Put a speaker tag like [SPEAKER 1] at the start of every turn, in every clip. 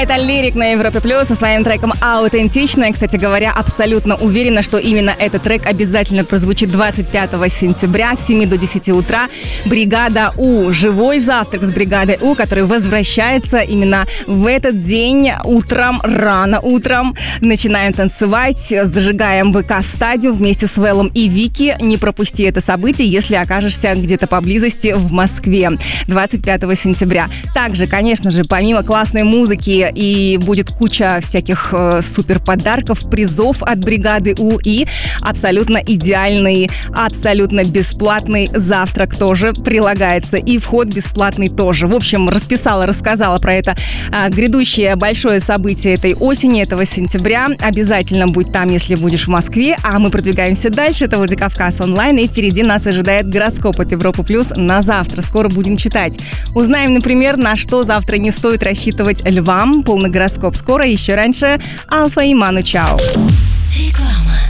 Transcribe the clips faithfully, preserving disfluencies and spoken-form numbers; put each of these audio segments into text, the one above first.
[SPEAKER 1] Это Лирик на Европе Плюс со своим треком «Аутентично». Кстати говоря, абсолютно уверена, что именно этот трек обязательно прозвучит двадцать пятого сентября с семи до десяти утра. Бригада У. Живой завтрак с бригадой У, который возвращается именно в этот день утром, рано утром. Начинаем танцевать, зажигаем ВК-стадио вместе с Вэллом и Вики. Не пропусти это событие, если окажешься где-то поблизости в Москве. двадцать пятого сентября. Также, конечно же, помимо классной музыки и будет куча всяких э, супер подарков, призов от бригады У и абсолютно идеальный, абсолютно бесплатный завтрак тоже прилагается. И вход бесплатный тоже. В общем, расписала, рассказала про это э, грядущее большое событие этой осени, этого сентября. Обязательно будь там, если будешь в Москве. А мы продвигаемся дальше. Это Владикавказ онлайн. И впереди нас ожидает гороскоп от Европы Плюс на завтра. Скоро будем читать. Узнаем, например, на что завтра не стоит рассчитывать львам. Полный гороскоп скоро, еще раньше Алфа и Ману Чао.
[SPEAKER 2] Реклама.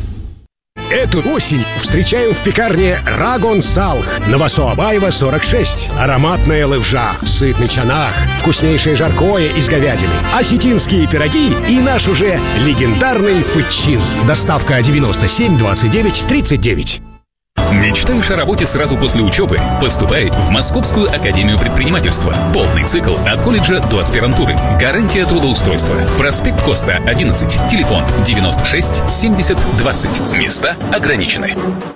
[SPEAKER 2] Эту осень встречаем в пекарне Рагон Салх на Васо-Абаева, сорок шесть. Ароматная левжа, сытный чанах, вкуснейшее жаркое из говядины, осетинские пироги и наш уже легендарный фытчин. Доставка девяносто семь двадцать девять тридцать девять.
[SPEAKER 3] Мечтаешь о работе сразу после учебы? Поступай в Московскую академию предпринимательства. Полный цикл от колледжа до аспирантуры. Гарантия трудоустройства. Проспект Коста, одиннадцать. Телефон девяносто шесть семьдесят двадцать. Места ограничены.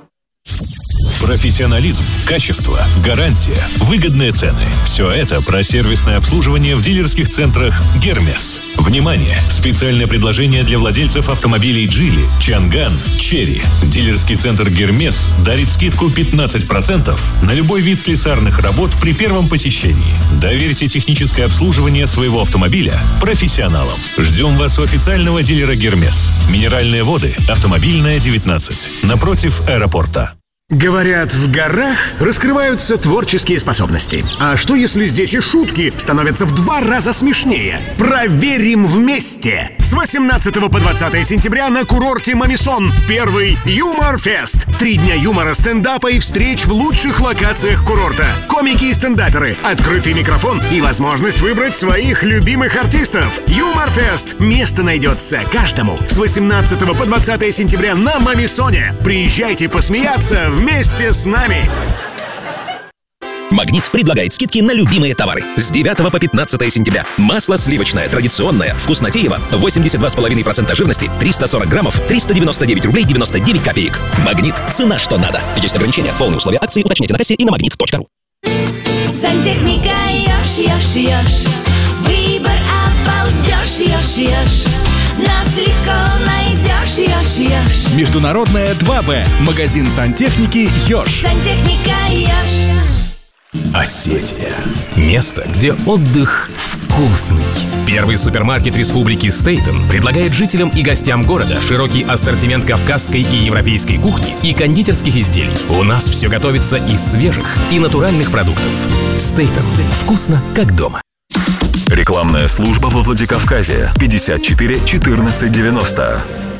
[SPEAKER 4] Профессионализм, качество, гарантия, выгодные цены. Все это про сервисное обслуживание в дилерских центрах «Гермес». Внимание! Специальное предложение для владельцев автомобилей «Джили», «Чанган», «Черри». Дилерский центр «Гермес» дарит скидку пятнадцать процентов на любой вид слесарных работ при первом посещении. Доверьте техническое обслуживание своего автомобиля профессионалам. Ждем вас у официального дилера «Гермес». Минеральные воды, Автомобильная, девятнадцать. Напротив аэропорта.
[SPEAKER 5] Говорят, в горах раскрываются творческие способности. А что, если здесь и шутки становятся в два раза смешнее? Проверим вместе! С восемнадцатого по двадцатое сентября на курорте Мамисон первый Юмор-фест. Три дня юмора, стендапа и встреч в лучших локациях курорта. Комики и стендаперы, открытый микрофон и возможность выбрать своих любимых артистов. Юмор-фест. Место найдется каждому. С восемнадцатого по двадцатое сентября на Мамисоне. Приезжайте посмеяться вместе с нами.
[SPEAKER 6] «Магнит» предлагает скидки на любимые товары. С девятого по пятнадцатое сентября. Масло сливочное, традиционное, вкуснотеево, восемьдесят два и пять процента жирности, триста сорок граммов, триста девяносто девять рублей девяносто девять копеек. «Магнит» – цена, что надо. Есть ограничения. Полные условия акции уточните на кассе и на магнит точка ру.
[SPEAKER 7] Сантехника Ёж, Ёж, Ёж. Выбор обалдеж, Ёж, Ёж. Нас легко найдешь, Ёж, Ёж.
[SPEAKER 8] Международная два вэ. Магазин сантехники Ёж.
[SPEAKER 7] Сантехника Ёж.
[SPEAKER 9] Осетия. Место, где отдых вкусный. Первый супермаркет республики Стейтен предлагает жителям и гостям города широкий ассортимент кавказской и европейской кухни и кондитерских изделий. У нас все готовится из свежих и натуральных продуктов. Стейтен. Вкусно, как дома.
[SPEAKER 4] Рекламная служба во Владикавказе. пятьдесят четыре четырнадцать девяносто.